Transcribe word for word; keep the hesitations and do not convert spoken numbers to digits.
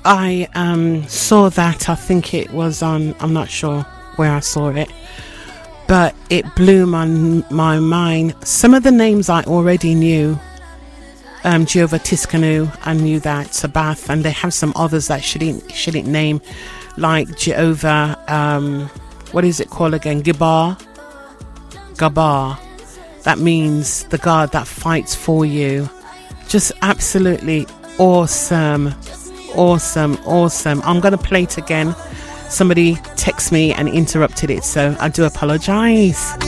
I um, saw that. I think it was on, I'm not sure where I saw it, but it blew my, my mind. Some of the names I already knew. Um, Jehovah Tiskanu, I knew that. Sabath, and they have some others that shouldn't shouldn't name, like Jehovah. Um, what is it called again? Gibar. Gabar. That means the God that fights for you. Just absolutely awesome, awesome, awesome. I'm gonna play it again. Somebody texted me and interrupted it, so I do apologize.